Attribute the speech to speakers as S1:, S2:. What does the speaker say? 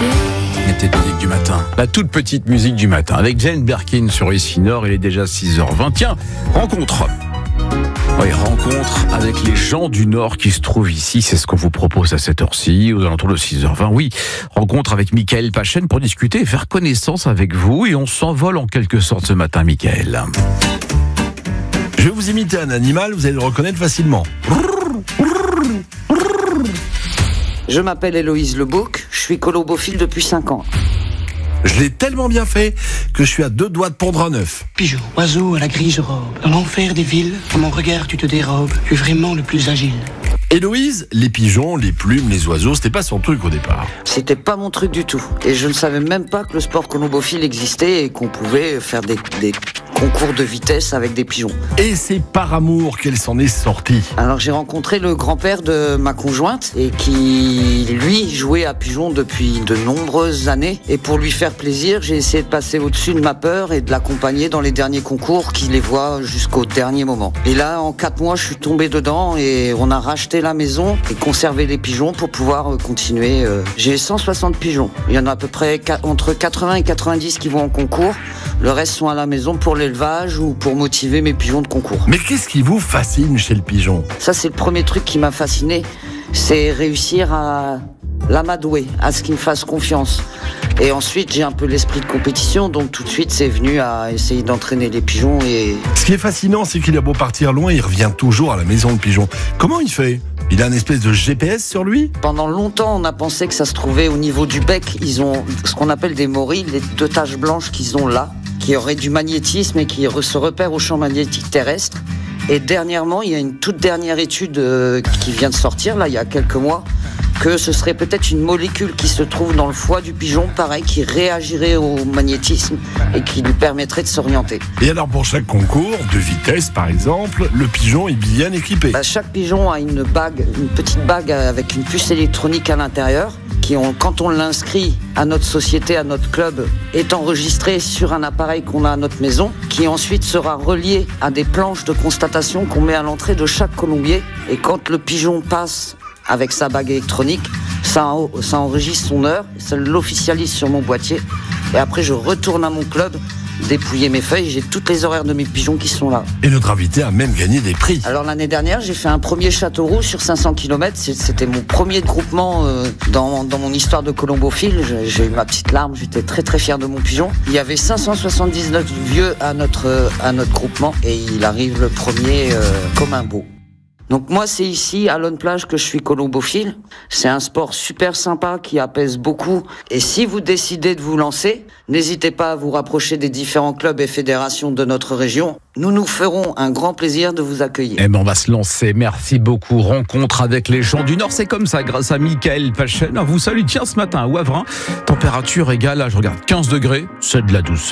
S1: La petite musique du matin. La toute petite musique du matin. Avec Jane Birkin sur ici Nord, il est déjà 6h20. Tiens, rencontre. Oui, rencontre avec les gens du Nord qui se trouvent ici. C'est ce qu'on vous propose à cette heure-ci, aux alentours de 6h20. Oui, rencontre avec Michael Pachen pour discuter et faire connaissance avec vous. Et on s'envole en quelque sorte ce matin, Michael.
S2: Je vais vous imiter un animal, vous allez le reconnaître facilement.
S3: Je m'appelle Héloïse Lebouc, je suis colombophile depuis 5 ans.
S2: Je l'ai tellement bien fait que je suis à 2 doigts de pondre un œuf.
S4: Pigeon, oiseau à la grise robe, dans l'enfer des villes, à mon regard tu te dérobes, tu es vraiment le plus agile.
S2: Héloïse, les pigeons, les plumes, les oiseaux, c'était pas son truc au départ.
S3: C'était pas mon truc du tout. Et je ne savais même pas que le sport colombophile existait et qu'on pouvait faire des concours de vitesse avec des pigeons.
S2: Et c'est par amour qu'elle s'en est sortie.
S3: Alors j'ai rencontré le grand-père de ma conjointe et qui, lui, jouait à pigeons depuis de nombreuses années. Et pour lui faire plaisir, j'ai essayé de passer au-dessus de ma peur et de l'accompagner dans les derniers concours qui les voient jusqu'au dernier moment. Et là, en 4 mois, je suis tombé dedans et on a racheté la maison et conservé les pigeons pour pouvoir continuer. J'ai 160 pigeons. Il y en a à peu près entre 80 et 90 qui vont en concours. Le reste sont à la maison pour l'élevage ou pour motiver mes pigeons de concours.
S2: Mais qu'est-ce qui vous fascine chez le pigeon ?
S3: Ça, c'est le premier truc qui m'a fasciné. C'est réussir à l'amadouer, à ce qu'il me fasse confiance. Et ensuite, j'ai un peu l'esprit de compétition, donc tout de suite, c'est venu à essayer d'entraîner les pigeons. Et
S2: ce qui est fascinant, c'est qu'il a beau partir loin, il revient toujours à la maison le pigeon. Comment il fait ? Il a une espèce de GPS sur lui ?
S3: Pendant longtemps, on a pensé que ça se trouvait au niveau du bec. Ils ont ce qu'on appelle des morilles, les 2 taches blanches qu'ils ont là, qui auraient du magnétisme et qui se repèrent au champ magnétique terrestre. Et dernièrement, il y a une toute dernière étude qui vient de sortir, là, il y a quelques mois, que ce serait peut-être une molécule qui se trouve dans le foie du pigeon, pareil, qui réagirait au magnétisme et qui lui permettrait de s'orienter.
S2: Et alors pour chaque concours, de vitesse par exemple, le pigeon est bien équipé.
S3: Chaque pigeon a une petite bague avec une puce électronique à l'intérieur, qui, quand on l'inscrit à notre société, à notre club, est enregistré sur un appareil qu'on a à notre maison, qui ensuite sera relié à des planches de constatation qu'on met à l'entrée de chaque colombier. Et quand le pigeon passe avec sa bague électronique, ça enregistre son heure, ça l'officialise sur mon boîtier. Et après, je retourne à mon club, dépouiller mes feuilles, j'ai toutes les horaires de mes pigeons qui sont là.
S2: Et notre invité a même gagné des prix.
S3: Alors l'année dernière, j'ai fait un premier Châteauroux sur 500 km. C'était mon premier groupement dans mon histoire de colombophile. J'ai eu ma petite larme, j'étais très très fier de mon pigeon. Il y avait 579 vieux à notre groupement et il arrive le premier comme un beau. Donc moi, c'est ici, à Lone Plage, que je suis colombophile. C'est un sport super sympa qui apaise beaucoup. Et si vous décidez de vous lancer, n'hésitez pas à vous rapprocher des différents clubs et fédérations de notre région. Nous ferons un grand plaisir de vous accueillir.
S1: Eh ben, on va se lancer. Merci beaucoup. Rencontre avec les gens du Nord, c'est comme ça, grâce à Michael Pachen. On vous salue. Tiens, ce matin à Wavrin, température égale à, je regarde, 15 degrés. C'est de la douceur.